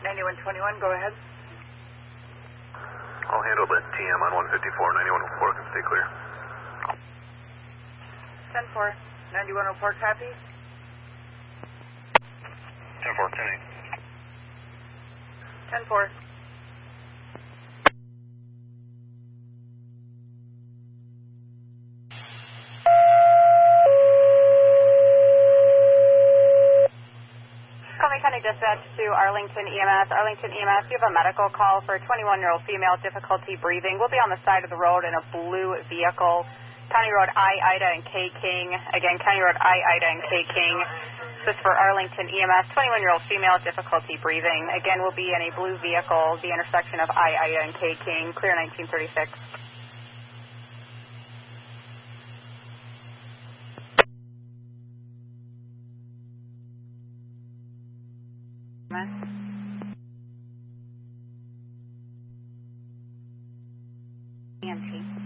9121, go ahead. I'll handle the TM on 154. 9104 can stay clear. 10-4, 9104, copy. 10-4, 10-8. 10-4. Conway County Dispatch to Arlington EMS. Arlington EMS, you have a medical call for a 21-year-old female, difficulty breathing. We'll be on the side of the road in a blue vehicle. County Road I-Ida and K-King. Again, County Road I-Ida and K-King. This is for Arlington EMS, 21-year-old female, difficulty breathing. Again, we'll be in a blue vehicle, the intersection of I-Ida and K-King, clear 1936. EMT.